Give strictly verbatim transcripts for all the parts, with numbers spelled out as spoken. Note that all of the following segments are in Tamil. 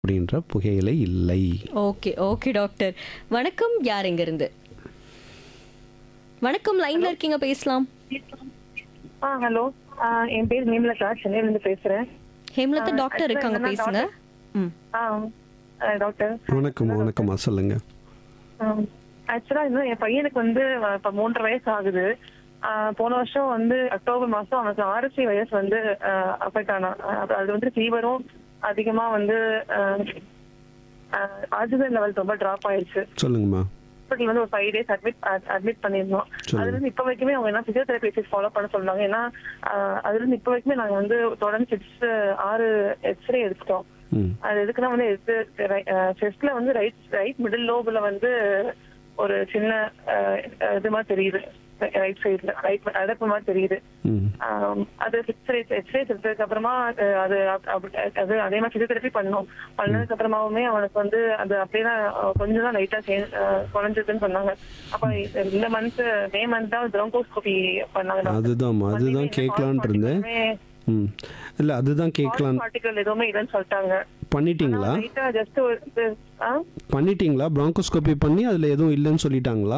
அப்படின்ற புகையிலை இல்லை. Okay okay doctor. வணக்கம், யார் எங்க இருந்து? வணக்கம், லைன்ல இருக்கீங்க, பேசலாம். ஆ ஹலோ, என் பேர் நேம்லதா, சென்னையில இருந்து பேசுறேன். ஹேம்லதா ஆ, டாக்டர் actually இருக்காங்க, என்னன்னா பேசுங்க. ம் ஆ ஆ, டாக்டர் வணக்கம் வணக்கம்மா, சொல்லுங்க. ஆக்சுவலா இன்னும் என் பையனுக்கு வந்து அஹ், இப்ப மூன்றரை வயசு ஆகுது. ஆ, போன வருஷம் வந்து அக்டோபர் மாசம் அவனுக்கு ஆர்எஸ்சி வைரஸ் வந்து அஃபெக்ட் ஆனா. அது அது வந்து ஃபீவரும் அதிகமா வந்து ஆக்சிஜன் லெவல் ரொம்ப டிராப் ஆயிடுச்சு. சொல்லுங்கம்மா. ஹாஸ்பிட்டல் வந்து ஒரு ஃபைவ் டேஸ் அட்மிட் அட்மிட் பண்ணிருந்தோம். சொல்லுங்க. அதுல இருந்து இப்ப வரைக்குமே அவங்க என்ன பிசியோதெரபி ஃபாலோ பண்ண சொன்னாங்க. ஏன்னா ஆஹ், அதுல இருந்து இப்ப வரைக்குமே நாங்க வந்து தொடர்ந்து சிக்ஸ் ஆறு எக்ஸ்ரே எடுத்துட்டோம். ம் அது எதுக்குன்னா வந்து செஸ்ட்ல வந்து ரைட் ரைட் மிடில் லோபுல வந்து ஒரு சின்ன ஆஹ், இது மாதிரி தெரியுது. ரைட் சைடுல ரைட் அடப்பு மாதிரி தெரியுது. ம் ஆம், அது எக்ஸ்ரே எக்ஸ்ரே எடுத்ததுக்கு அப்புறமா அது அது அப்~ அது அதே மாதிரி பிசியோதெரபி பண்ணோம். பண்ணதுக்கு அப்புறமாவுமே அவனுக்கு வந்து அது அப்படியே தான் கொஞ்சம் தான் லைட்டா குறைஞ்சதுன்னு சொன்னாங்க. அப்ப இந்த மந்த் மே மந்த் தான் பிரோங்கோஸ்கோபி பண்ணாங்க. அதுதான்மா, அதுதான் கேட்கலான் இருந்தேன். ம் இல்லை, அதுதான் கேட்கலான். பார்ட்டிகல் எதுவுமே இல்லைன்னு சொல்லிட்டாங்க. பண்ணிட்டீங்களா? லைட்டா ஜஸ்ட் ஒரு ஆ பண்ணிட்டீங்களா? பிராங்கோஸ்கோபி பண்ணி அதில் எதுவும் இல்லைன்னு சொல்லிட்டாங்களா?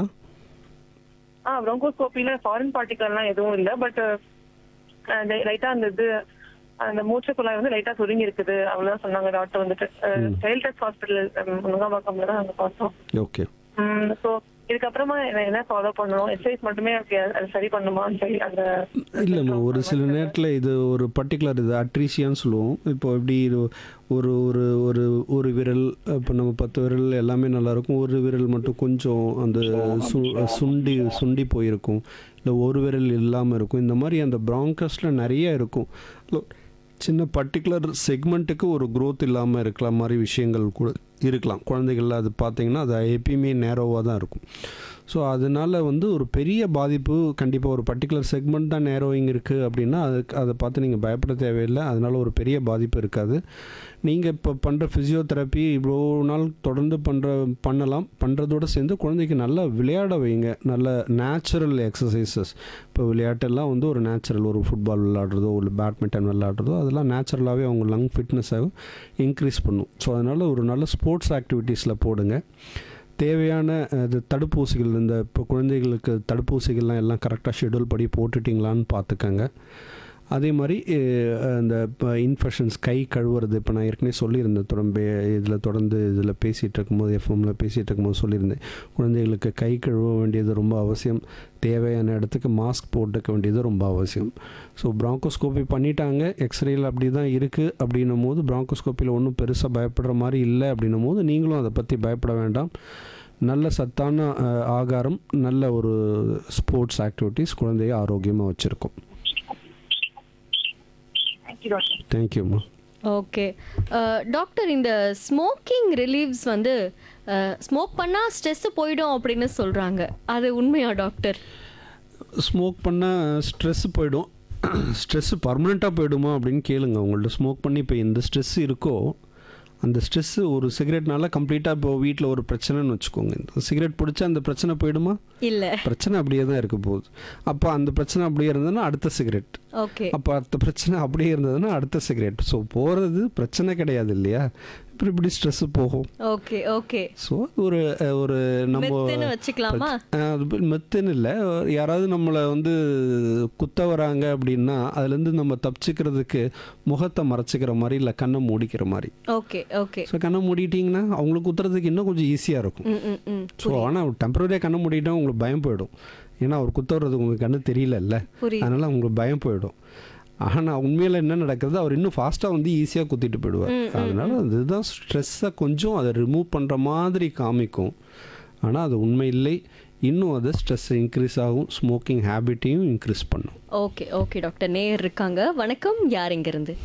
ஆ பிரோங்கோஸ்கோபில ஃபாரின் பார்ட்டிகல்லாம் எதுவும் இல்ல. பட் லைட்டா அந்த இது அந்த மூச்சு குழாய் வந்து லைட்டா சுருங்கி இருக்குது அவ்வளவுதான் சொன்னாங்க டாக்டர் வந்துட்டு. சைல்ட் டெஸ்ட் ஹாஸ்பிட்டல் முருங்காம்பாக்கம்ல தான் அங்க பார்த்தோம். ஓகே. ஸோ இதுக்கப்புறமா என்ன என்ன ஃபாலோ பண்ணணும்? எக்ஸசைஸ் மட்டுமே அது அது சரி பண்ணுமான்னு சொல்லி அந்த இல்லைம்மா, ஒரு சில நேரத்தில் இது ஒரு பர்டிகுலர் இது அட்ரீசியான்னு சொல்லுவோம். இப்போ எப்படி இது ஒரு ஒரு ஒரு ஒரு விரல், இப்போ நம்ம பத்து விரல் எல்லாமே நல்லாயிருக்கும், ஒரு விரல் மட்டும் கொஞ்சம் அந்த சு சுண்டி சுண்டி போயிருக்கும், இல்லை ஒரு விரல் இல்லாமல் இருக்கும். இந்த மாதிரி அந்த பிராங்கஸில் நிறைய இருக்கும். சின்ன பர்டிகுலர் செக்மெண்ட்டுக்கு ஒரு க்ரோத் இல்லாமல் இருக்கிற மாதிரி விஷயங்கள் கூட இருக்கலாம். குழந்தைகளில் அது பார்த்திங்கன்னா அது எப்பயுமே நேரோவாக தான் இருக்கும். ஸோ அதனால் வந்து ஒரு பெரிய பாதிப்பு கண்டிப்பாக ஒரு பர்டிகுலர் செக்மெண்ட் தான் நேரோவிங் இருக்குது அப்படின்னா அதுக்கு அதை பார்த்து நீங்கள் பயப்பட தேவையில்லை. அதனால் ஒரு பெரிய பாதிப்பு இருக்காது. நீங்கள் இப்போ பண்ணுற ஃபிசியோதெரப்பி இவ்வளோ நாள் தொடர்ந்து பண்ணுற பண்ணலாம். பண்ணுறதோடு சேர்ந்து குழந்தைக்கு நல்லா விளையாட வைங்க. நல்ல நேச்சுரல் எக்ஸசைசஸ். இப்போ விளையாட்டெல்லாம் வந்து ஒரு நேச்சுரல், ஒரு ஃபுட்பால் விளையாடுறதோ இல்லை பேட்மிண்டன் விளையாடுறதோ அதெல்லாம் நேச்சுரலாகவே அவங்க லங் ஃபிட்னஸை இன்க்ரீஸ் பண்ணும். ஸோ அதனால் ஒரு நல்ல ஸ்போர்ட்ஸ் ஆக்டிவிட்டீஸில் போடுங்க. தேவையான அது தடுப்பூசிகள், இந்த இப்போ குழந்தைகளுக்கு தடுப்பூசிகள்லாம் எல்லாம் கரெக்டாக ஷெடியூல் படி போட்டுட்டிங்களான்னு பார்த்துக்கங்க. அதே மாதிரி இந்த இப்போ இன்ஃபெக்ஷன்ஸ், கை கழுவுறது, இப்போ நான் ஏற்கனவே சொல்லியிருந்தேன் தொடர்ந்து இதில் தொடர்ந்து இதில் பேசிகிட்டு இருக்கும்போது எஃப்எம்மில் பேசிகிட்டு இருக்கும்போது சொல்லியிருந்தேன். குழந்தைகளுக்கு கை கழுவ வேண்டியது ரொம்ப அவசியம். தேவையான இடத்துக்கு மாஸ்க் போட்டுக்க வேண்டியது ரொம்ப அவசியம். ஸோ பிராங்கோஸ்கோப்பி பண்ணிட்டாங்க, எக்ஸ்ரேயில் அப்படி தான் இருக்குது அப்படின்னும் போது பிராங்கோஸ்கோப்பியில் ஒன்றும் பெருசாக பயப்படுற மாதிரி இல்லை அப்படின்னும் போது நீங்களும் அதை பற்றி பயப்பட வேண்டாம். நல்ல சத்தான ஆகாரம், நல்ல ஒரு ஸ்போர்ட்ஸ் ஆக்டிவிட்டீஸ் குழந்தைய ஆரோக்கியமாக வச்சுருக்கோம். தேங்க்யூம்மா. ஓகே டாக்டர், இந்த ஸ்மோக்கிங் ரிலீவ்ஸ் வந்து ஸ்மோக் பண்ணால் ஸ்ட்ரெஸ்ஸு போயிடும் அப்படின்னு சொல்கிறாங்க, அது உண்மையா டாக்டர்? ஸ்மோக் பண்ணால் ஸ்ட்ரெஸ்ஸு போயிடும். ஸ்ட்ரெஸ்ஸு பர்மனெண்ட்டாக போயிடுமா அப்படின்னு கேளுங்க. உங்கள்ட்ட ஸ்மோக் பண்ணி இப்போ எந்த ஸ்ட்ரெஸ் இருக்கோ அந்த ஸ்ட்ரெஸ்ஸு ஒரு சிகரெட்னால கம்ப்ளீட்டாக இப்போ வீட்டில் ஒரு பிரச்சனைன்னு வச்சுக்கோங்க. இந்த சிகரெட் பிடிச்சா அந்த பிரச்சனை போயிடுமா? இல்லை, பிரச்சனை அப்படியே தான் இருக்க போகுது. அப்போ அந்த பிரச்சனை அப்படியே இருந்ததுன்னா அடுத்த சிகரெட். ஓகே. அப்போ அடுத்த பிரச்சனை அப்படியே இருந்ததுன்னா அடுத்த சிகரெட். ஸோ போகிறது பிரச்சனை கிடையாது இல்லையா? இப்படி இப்படி ஸ்ட்ரெஸ்ஸு போகும். Okay okay. ஸோ ஒரு ஒரு நம்ம மெத்துன்னு வச்சுக்கலாமா? அது மெத்துன்னு இல்லை, யாராவது நம்மளை வந்து குத்த வராங்க அப்படின்னா அதுலேருந்து நம்ம தப்பிச்சுக்கிறதுக்கு முகத்தை மறைச்சிக்கிற மாதிரி இல்லை கண்ணை மூடிக்கிற மாதிரி. Okay okay. ஸோ கண்ணை மூடிட்டிங்கன்னா அவங்களுக்கு குத்துறதுக்கு இன்னும் கொஞ்சம் ஈஸியாக இருக்கும். ம் ம் ம் ஸோ ஆனால் டெம்பரரியாக கண்ணை மூடிட்டா உங்களுக்கு பயம் போயிடும். ஏன்னா அவர் குத்த வர்றதுக்கு உங்களுக்கு கண்ணு தெரியலல்ல, புரியுது. அதனால் உங்களுக்கு பயம் போயிடும். ஆனால் உண்மையில் என்ன நடக்கிறது, அவர் இன்னும் ஃபாஸ்ட்டாக வந்து ஈஸியாக குத்திட்டு போயிடுவார். அதனால் அதுதான் ஸ்ட்ரெஸ்ஸை கொஞ்சம் அதை ரிமூவ் பண்ணுற மாதிரி காமிக்கும். ஆனால் அது உண்மை இல்லை, இன்னும் அது ஸ்ட்ரெஸ் இன்க்ரீஸ் ஆகும், ஸ்மோக்கிங் ஹேபிட்டையும் இன்க்ரீஸ் பண்ணும். Okay okay doctor. நேயர் இருக்காங்க. வணக்கம், யார் இருந்து?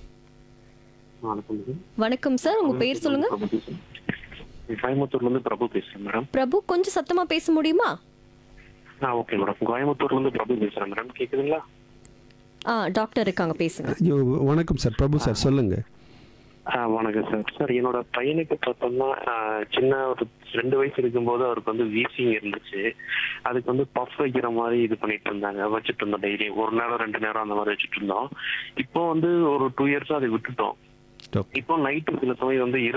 வணக்கம் சார், உங்க பேர் சொல்லுங்க. கோயம்புத்தூர்ல இருந்து பிரபு பேசுறேன் மேடம். பிரபு, கொஞ்சம் சத்தமா பேச முடியுமா? ஆ ஓகே மேடம். கோயம்புத்தூர்ல இருந்து பிரபு பேசுறேன் மேடம். கேக்குதுங்களா? ஆ டாக்டர் இருக்காங்க, பேசுங்க. ஐயோ, வணக்கம் சார். பிரபு சார் சொல்லுங்கள். ஆ வணக்கம் சார். சார் என்னோட பையனுக்கு பார்த்தோம்னா சின்ன ஒரு ரெண்டு வயசு இருக்கும்போது அவருக்கு வந்து வீசிங் இருந்துச்சு. அதுக்கு வந்து பஃப் வைக்கிற மாதிரி இது பண்ணிட்டு இருந்தாங்க, வச்சுட்டு இருந்தோம். டெய்லி ஒரு நேரம் ரெண்டு நேரம் அந்த மாதிரி வச்சுட்டு இருந்தோம். இப்போ வந்து ஒரு டூ இயர்ஸா அதை விட்டுட்டோம். இப்போ நைட்டு சில சமயம் வந்து